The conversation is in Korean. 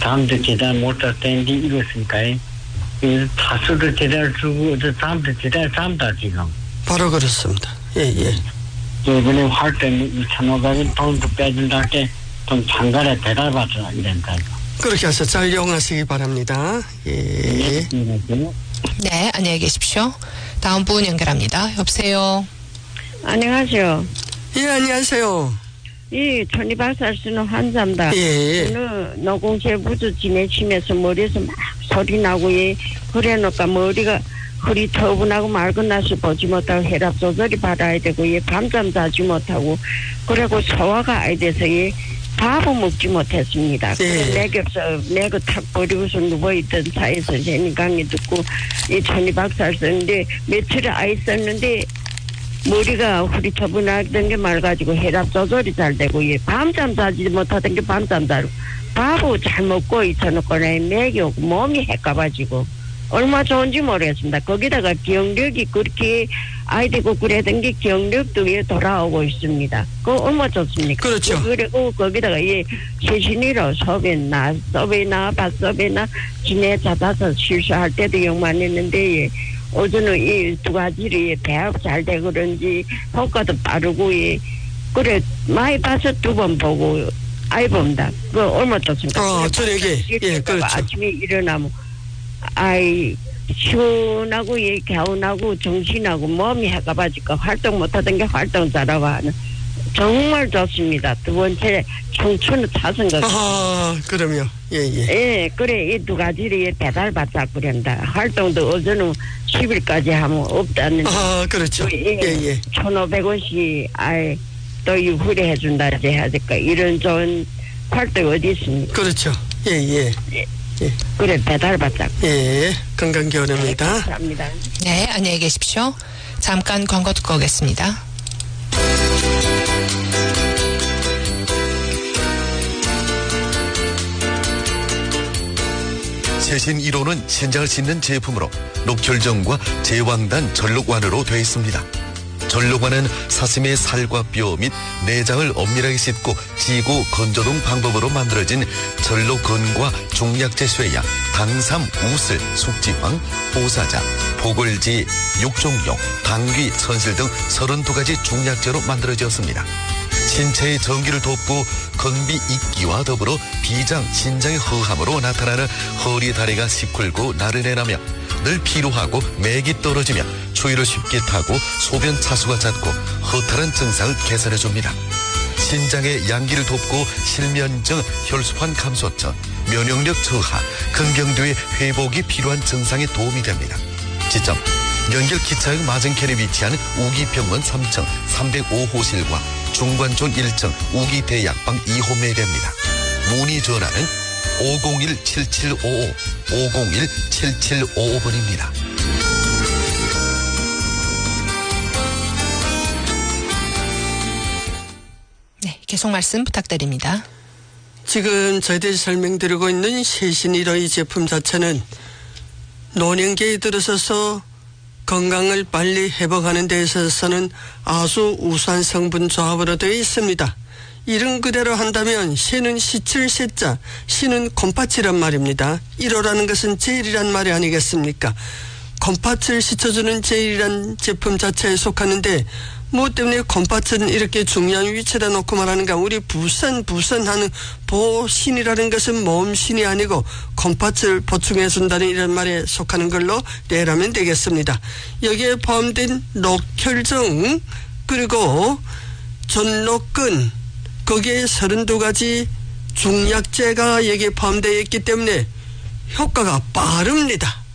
잠도 제대로 못할 때인데 이것인가요? 다수도 제대로 주고 잠도 제대로 잠다 지금. 바로 그렇습니다. 예. 이번에 활동 2,500원 돈도 빼준다 할 때 좀 장가래 배달받으라 이런다. 그렇게 해서 잘 이용하시기 바랍니다. 예. 네, 안녕히 계십시오. 다음 분 연결합니다. 여보세요. 안녕하세요. 예, 안녕하세요. 이 천리박살 쓰는 환자입니다. 예. 저는 노공제 부주 지내치면서 머리에서 막 소리 나고 그래놓고 머리가 허리 터분하고 맑은나서 보지 못하고 혈압 조절이 받아야 되고 밤잠 자지 못하고 그리고 소화가 안 돼서 밥을 먹지 못했습니다. 내가 탁 버리고서 누워있던 사이 선생님 강의 듣고 이 천리박살 썼는데 며칠을 아 있었는데 머리가 허리 터분하던 게 맑아지고 혈압 조절이 잘 되고 밤잠 자지 못하던 게 밤잠 자고 밥을 잘 먹고 있어놓고 맥이 오고 몸이 헷가가지고 얼마 좋은지 모르겠습니다. 거기다가 기억력이 그렇게 아이 되고 그러던 게 기억력도 돌아오고 있습니다. 그거 얼마 좋습니까? 그렇죠. 그리고 거기다가 최신이로 소변나 밭소변나 지내 잡아서 실수할 때도 욕만 했는데 어제는 이 두 가지를 배합 잘 되고 그런지 효과도 빠르고 그래 많이 봐서 2번 보고 아이 봅니다. 그거 얼마 좋습니까? 저녁에 그렇죠. 아침에 일어나면 아이 시원하고 개운하고 정신하고 몸이 해가지고 활동 못하던 게 활동 잘하고 하는 정말 좋습니다. 두 번째 청춘을 찾은 것 같아요. 그럼요. 예, 그래 이 두 가지를 배달받자 그런다. 활동도 어제는 10일까지 하면 없다는. 그렇죠. 1,500원씩 아이 또 이후에 해준다 해야 될까. 이런 좋은 활동 어디 있습니까? 그렇죠. 예. 그래 배달받자. 건강 기원합니다. 감사합니다. 네, 안녕히 계십시오. 잠깐 광고 듣고 오겠습니다. 최신 1호는 신장을 씻는 제품으로 녹혈정과 제왕단 전록완으로 되어 있습니다. 전록완은 사슴의 살과 뼈 및 내장을 엄밀하게 씻고 지고 건조동 방법으로 만들어진 전록건과 종약제 쇠약, 당삼, 우슬, 숙지황, 보사자, 보골지, 육종용, 당귀, 천실 등 32가지 중약제로 만들어졌습니다. 신체의 전기를 돕고 건비 입기와 더불어 비장, 신장의 허함으로 나타나는 허리 다리가 시kur고 나른해나며 늘 피로하고 맥이 떨어지며 추위를 쉽게 타고 소변 차수가 잦고 허탈한 증상을 개선해줍니다. 신장의 양기를 돕고 실면증, 혈소판 감소증, 면역력 저하, 근경도의 회복이 필요한 증상에 도움이 됩니다. 지점 연결 기차역 맞은편에 위치한 우기병원 3층 305호실과 중관촌 1층 우기대약방 2호 매개입니다. 문의 전화는 501-7755, 501-7755번입니다. 네, 계속 말씀 부탁드립니다. 지금 저희들이 설명드리고 있는 최신 1호의 제품 자체는 노년기에 들어서서 건강을 빨리 회복하는 데 있어서는 아주 우수한 성분 조합으로 되어 있습니다. 이름 그대로 한다면 새는 시칠 새자, 씨는 곰팥이란 말입니다. 1호라는 것은 제일이란 말이 아니겠습니까? 곰팥을 씻어주는 제일이란 제품 자체에 속하는데 뭐 때문에 곰팥은 이렇게 중요한 위치에다 놓고 말하는가. 우리 부선하는 보신이라는 것은 몸신이 아니고 곰팥을 보충해준다는 이런 말에 속하는 걸로 내라면 되겠습니다. 여기에 포함된 녹혈정 그리고 전록근 거기에 32가지 중약제가 여기에 포함되어 있기 때문에 효과가 빠릅니다.